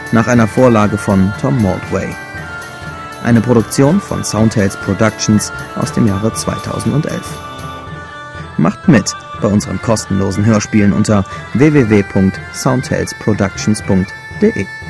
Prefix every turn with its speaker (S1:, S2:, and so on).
S1: nach einer Vorlage von Tom Moldway. Eine Produktion von Soundtales Productions aus dem Jahre 2011. Macht mit bei unseren kostenlosen Hörspielen unter www.soundtalesproductions.de.